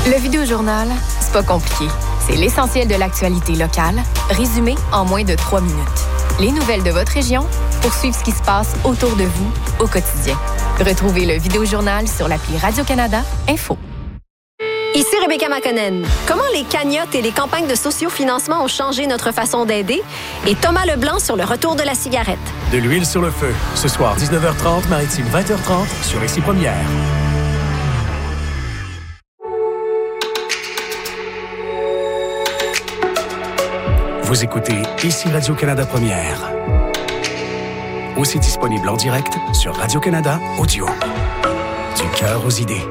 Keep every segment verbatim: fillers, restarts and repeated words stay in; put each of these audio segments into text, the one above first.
Le Vidéojournal, c'est pas compliqué. C'est l'essentiel de l'actualité locale, résumé en moins de trois minutes. Les nouvelles de votre région pour suivre ce qui se passe autour de vous au quotidien. Retrouvez le Vidéojournal sur l'appli Radio-Canada Info. Ici Rebecca Makonnen. Comment les cagnottes et les campagnes de sociofinancement ont changé notre façon d'aider? Et Thomas Leblanc sur le retour de la cigarette. De l'huile sur le feu. Ce soir, dix-neuf heures trente, Maritime vingt heures trente, sur Ici Première. Vous écoutez Ici Radio-Canada Première. Aussi disponible en direct sur Radio-Canada Audio. Du cœur aux idées.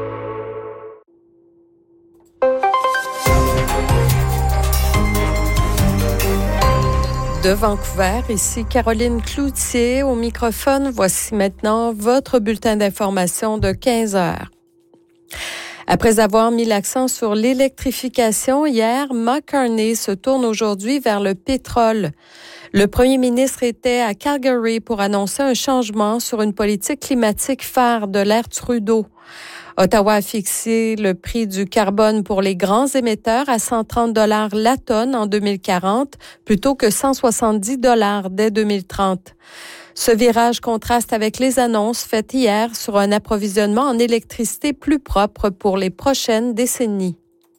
De Vancouver, ici Caroline Cloutier au microphone. Voici maintenant votre bulletin d'information de quinze heures. Après avoir mis l'accent sur l'électrification hier, Mark Carney se tourne aujourd'hui vers le pétrole. Le premier ministre était à Calgary pour annoncer un changement sur une politique climatique phare de l'ère Trudeau. Ottawa a fixé le prix du carbone pour les grands émetteurs à cent trente dollars la tonne en deux mille quarante, plutôt que cent soixante-dix dollars dès deux mille trente. Ce virage contraste avec les annonces faites hier sur un approvisionnement en électricité plus propre pour les prochaines décennies.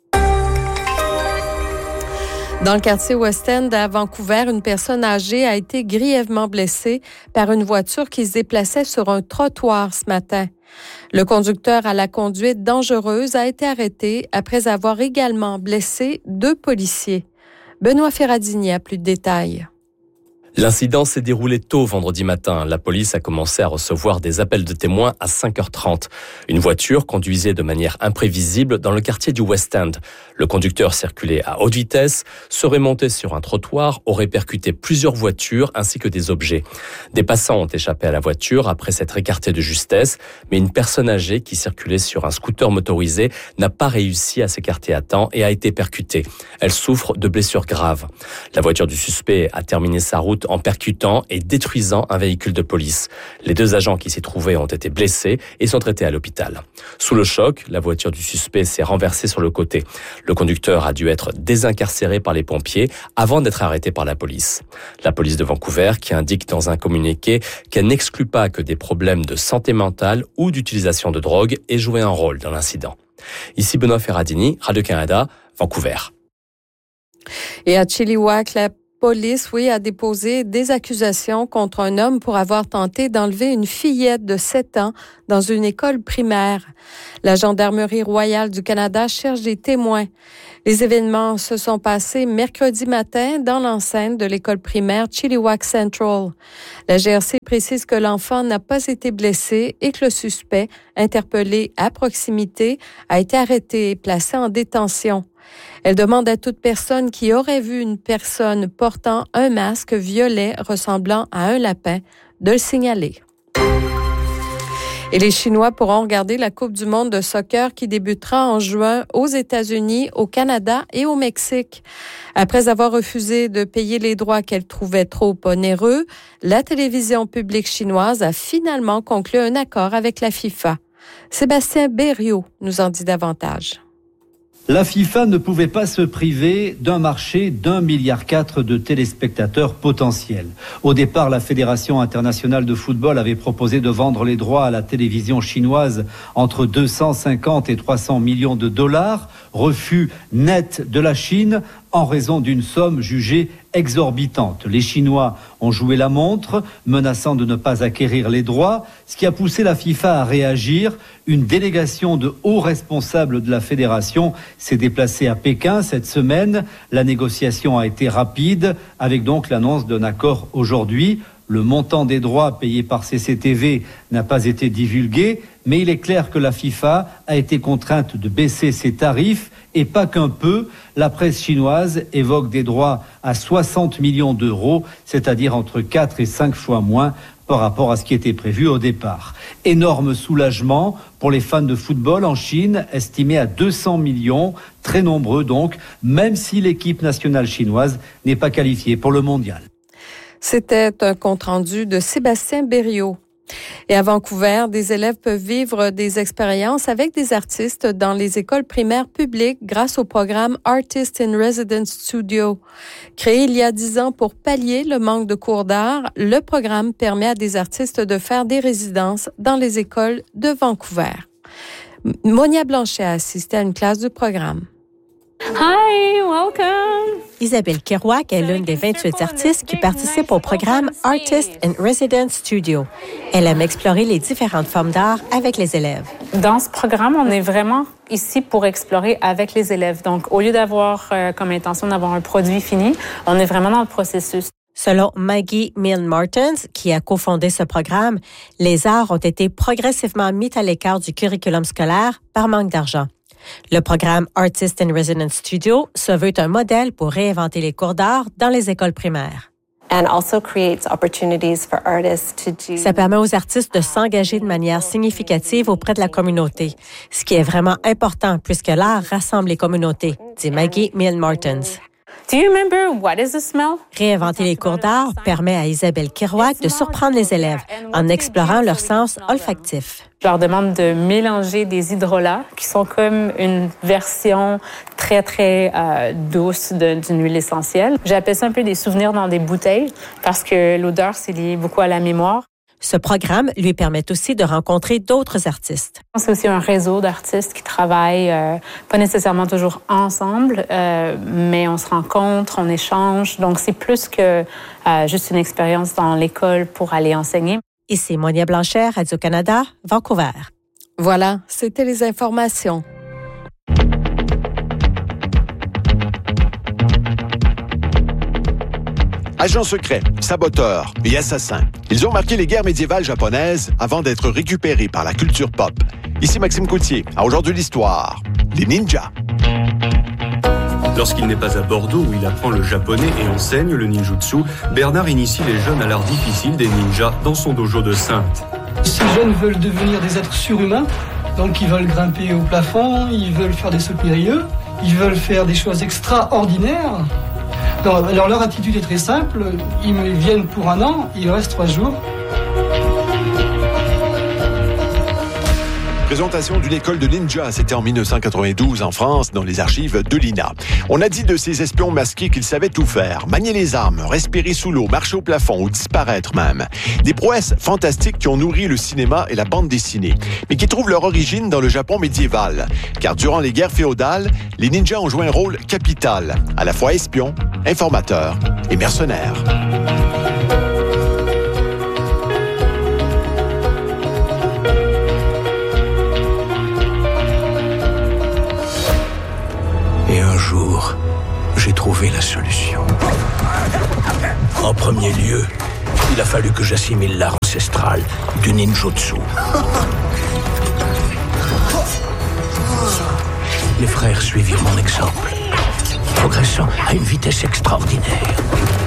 Dans le quartier West End à Vancouver, une personne âgée a été grièvement blessée par une voiture qui se déplaçait sur un trottoir ce matin. Le conducteur à la conduite dangereuse a été arrêté après avoir également blessé deux policiers. Benoît Ferradini a plus de détails. L'incident s'est déroulé tôt vendredi matin. La police a commencé à recevoir des appels de témoins à cinq heures trente. Une voiture conduisait de manière imprévisible dans le quartier du West End. Le conducteur circulait à haute vitesse, serait monté sur un trottoir, aurait percuté plusieurs voitures ainsi que des objets. Des passants ont échappé à la voiture après s'être écartés de justesse, mais une personne âgée qui circulait sur un scooter motorisé n'a pas réussi à s'écarter à temps et a été percutée. Elle souffre de blessures graves. La voiture du suspect a terminé sa route en percutant et détruisant un véhicule de police. Les deux agents qui s'y trouvaient ont été blessés et sont traités à l'hôpital. Sous le choc, la voiture du suspect s'est renversée sur le côté. Le conducteur a dû être désincarcéré par les pompiers avant d'être arrêté par la police. La police de Vancouver qui indique dans un communiqué qu'elle n'exclut pas que des problèmes de santé mentale ou d'utilisation de drogue aient joué un rôle dans l'incident. Ici Benoît Ferradini, Radio-Canada, Vancouver. Et à Chilliwack, la police, oui, a déposé des accusations contre un homme pour avoir tenté d'enlever une fillette de sept ans dans une école primaire. La Gendarmerie royale du Canada cherche des témoins. Les événements se sont passés mercredi matin dans l'enceinte de l'école primaire Chilliwack Central. La G R C précise que l'enfant n'a pas été blessé et que le suspect, interpellé à proximité, a été arrêté et placé en détention. Elle demande à toute personne qui aurait vu une personne portant un masque violet ressemblant à un lapin de le signaler. Et les Chinois pourront regarder la Coupe du monde de soccer qui débutera en juin aux États-Unis, au Canada et au Mexique. Après avoir refusé de payer les droits qu'elle trouvait trop onéreux, la télévision publique chinoise a finalement conclu un accord avec la FIFA. Sébastien Berriot nous en dit davantage. La FIFA ne pouvait pas se priver d'un marché d'un milliard quatre de téléspectateurs potentiels. Au départ, la Fédération internationale de football avait proposé de vendre les droits à la télévision chinoise entre deux cent cinquante et trois cents millions de dollars. Refus net de la Chine en raison d'une somme jugée exorbitante. Les Chinois ont joué la montre, menaçant de ne pas acquérir les droits, ce qui a poussé la FIFA à réagir. Une délégation de hauts responsables de la fédération s'est déplacée à Pékin cette semaine. La négociation a été rapide, avec donc l'annonce d'un accord aujourd'hui. Le montant des droits payés par C C T V n'a pas été divulgué, mais il est clair que la FIFA a été contrainte de baisser ses tarifs, et pas qu'un peu. La presse chinoise évoque des droits à soixante millions d'euros, c'est-à-dire entre quatre et cinq fois moins par rapport à ce qui était prévu au départ. Énorme soulagement pour les fans de football en Chine, estimé à deux cents millions, très nombreux donc, même si l'équipe nationale chinoise n'est pas qualifiée pour le mondial. C'était un compte-rendu de Sébastien Berriot. Et à Vancouver, des élèves peuvent vivre des expériences avec des artistes dans les écoles primaires publiques grâce au programme Artist in Residence Studio. Créé il y a dix ans pour pallier le manque de cours d'art, le programme permet à des artistes de faire des résidences dans les écoles de Vancouver. Monia Blanchet a assisté à une classe du programme. Hi, welcome! Isabelle Kerouac est l'une des vingt-huit artistes qui participent au programme Artist in Residence Studio. Elle aime explorer les différentes formes d'art avec les élèves. Dans ce programme, on est vraiment ici pour explorer avec les élèves. Donc, au lieu d'avoir euh, comme intention d'avoir un produit fini, on est vraiment dans le processus. Selon Maggie Milne Martins, qui a cofondé ce programme, les arts ont été progressivement mis à l'écart du curriculum scolaire par manque d'argent. Le programme Artist in Residence Studio se veut un modèle pour réinventer les cours d'art dans les écoles primaires. And also creates opportunities for artists to do... Ça permet aux artistes de s'engager de manière significative auprès de la communauté, ce qui est vraiment important puisque l'art rassemble les communautés, dit Maggie Milne Martins. Do you remember what is the smell? Réinventer les cours d'art permet à Isabelle Kerouac de surprendre les élèves en explorant leur sens olfactif. Je leur demande de mélanger des hydrolats qui sont comme une version très, très euh, douce de, d'une huile essentielle. J'appelle ça un peu des souvenirs dans des bouteilles parce que l'odeur, c'est lié beaucoup à la mémoire. Ce programme lui permet aussi de rencontrer d'autres artistes. C'est aussi un réseau d'artistes qui travaillent euh, pas nécessairement toujours ensemble, euh, mais on se rencontre, on échange. Donc, c'est plus que euh, juste une expérience dans l'école pour aller enseigner. Ici Monia Blanchet, Radio-Canada, Vancouver. Voilà, c'était les informations. Agents secrets, saboteurs et assassins. Ils ont marqué les guerres médiévales japonaises avant d'être récupérés par la culture pop. Ici Maxime Coutier, à Aujourd'hui l'Histoire. Les ninjas. Lorsqu'il n'est pas à Bordeaux où il apprend le japonais et enseigne le ninjutsu, Bernard initie les jeunes à l'art difficile des ninjas dans son dojo de Saintes. Ces jeunes veulent devenir des êtres surhumains, donc ils veulent grimper au plafond, ils veulent faire des sauts périlleux, ils veulent faire des choses extraordinaires. Donc, alors leur attitude est très simple, ils viennent pour un an, ils restent trois jours. Présentation d'une école de ninja, c'était en dix-neuf cent quatre-vingt-douze en France, dans les archives de l'I N A. On a dit de ces espions masqués qu'ils savaient tout faire, manier les armes, respirer sous l'eau, marcher au plafond ou disparaître même. Des prouesses fantastiques qui ont nourri le cinéma et la bande dessinée, mais qui trouvent leur origine dans le Japon médiéval. Car durant les guerres féodales, les ninjas ont joué un rôle capital, à la fois espions, informateurs et mercenaires. Et un jour, j'ai trouvé la solution. En premier lieu, il a fallu que j'assimile l'art ancestral du ninjutsu. Les frères suivirent mon exemple, progressant à une vitesse extraordinaire.